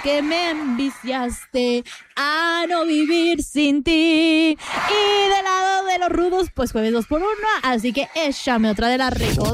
que me enviciaste a no vivir sin ti. Y del lado de los rudos, pues jueves 2x1, así que échame otra de las ricos.